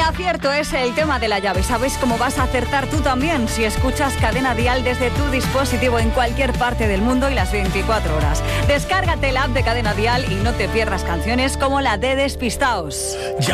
acierto es el tema de la llave. ¿Sabes cómo vas a acertar tú también? Si escuchas Cadena Dial desde tu dispositivo en cualquier parte del mundo y las 24 horas. Descárgate la app de Cadena Dial y no te pierdas canciones como la de Despistaos.